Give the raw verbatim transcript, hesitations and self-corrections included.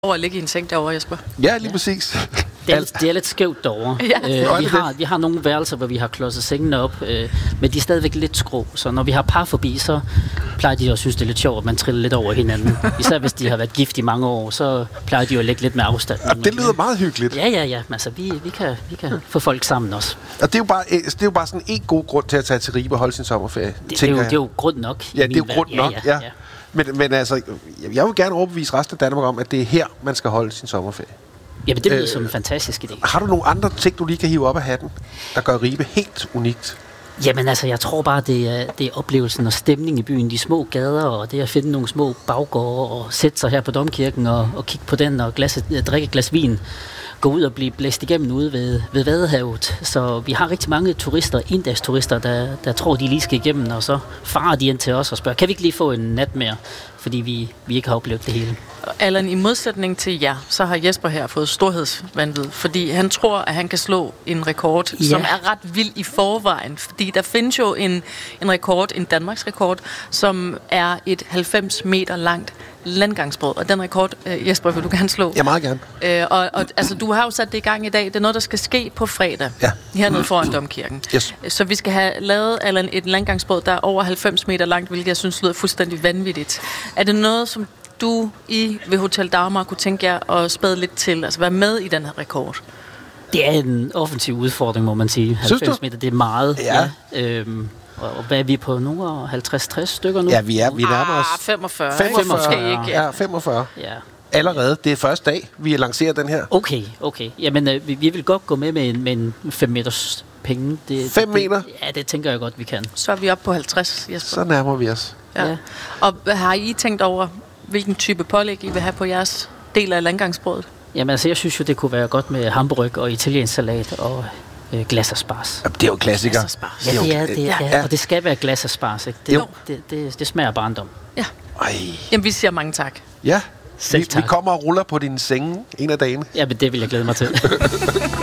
over at ligge i en seng derovre, Jesper. Ja, lige Ja. præcis. Det er, det er lidt skævt derovre. Ja. Øh, vi, har, vi har nogle værelser, hvor vi har klodset sengene op, øh, men de er stadigvæk lidt skrå. Så når vi har par forbi, så plejer de at synes, det er lidt sjovt, at man triller lidt over hinanden. Især hvis de har været gift i mange år, så plejer de at lægge lidt med afstand. Ja, det lyder meget hyggeligt. Ja, ja, ja. Men altså, vi, vi, kan, vi kan få folk sammen også. Og det er jo bare, det er jo bare sådan en god grund til at tage til Ribe og holde sin sommerferie, Det, det, er, tænker jo, jeg. det er jo grund nok. i Ja, det er min jo verden. grund nok, ja. ja. Men, men altså, jeg vil gerne overbevise resten af Danmark om, at det er her, man skal holde sin sommerferie. Jamen, det lyder Øh, som en fantastisk idé. Har du nogle andre ting, du lige kan hive op af hatten, der gør Ribe helt unikt? Jamen altså, jeg tror bare, det er, det er oplevelsen og stemningen i byen. De små gader, og det at finde nogle små baggårde og sætte sig her på Domkirken og, og kigge på den og glas, drikke et glas vin. Gå ud og blive blæst igennem ude ved, ved Vadehavet. Så vi har rigtig mange turister, indagsturister, der, der tror, de lige skal igennem, og så farer de ind til os og spørger, kan vi ikke lige få en nat mere? Fordi vi, vi ikke har oplevet det hele. Allan, i modsætning til jer, så har Jesper her fået storhedsvanvid, fordi han tror, at han kan slå en rekord, Ja. som er ret vild i forvejen. Fordi der findes jo en, en rekord, en Danmarks rekord, som er et halvfems meter langt landgangsbrød. Og den rekord, øh, Jesper, vil du gerne slå? Ja, meget gerne. Øh, og, og altså, du har jo sat det i gang i dag. Det er noget, der skal ske på fredag, Ja. hernede foran Domkirken. Yes. Så vi skal have lavet Allan, et landgangsbrød, der er over halvfems meter langt, hvilket jeg synes lyder fuldstændig vanvittigt. Er det noget, som du i ved Hotel Dagmar kunne tænke jer at spæde lidt til, altså være med i den her rekord? Det er en offensiv udfordring, må man sige. Synes du? halvfems meter, det er meget. Ja. Ja. Øhm, og og hvad er vi på nu? halvtreds til tres stykker nu? Ja, vi er, vi nærmer os Ah, femogfyrre. femogfyrre. Måske ikke. Ja. Ja, femogfyrre. Ja. Allerede. Det er første dag, vi lancerer den her. Okay, okay. Jamen, øh, vi, vi vil godt gå med med en, med en fem meters penge. Det, Fem det, meter? Det, ja, det tænker jeg godt, vi kan. Så er vi oppe på halvtreds, Jesper. Så nærmer vi os. Ja. Ja. Og har I tænkt over, hvilken type pålæg I vil have på jeres del af landgangsbrødet? Jamen, altså, jeg synes jo, det kunne være godt med hamburg og italiensk salat og øh, glas og spars. Ja, det er jo klassiker. Glas og spars. Ja, jo- det er det, ja. ja. Og det skal være glas og spars, ikke? Det, Jo. det, det, det smager barndom. Ja. Ej. Jamen, vi siger mange tak. Ja, Selv vi, vi tak. kommer og ruller på din senge en af dagene. Ja, men det vil jeg glæde mig til.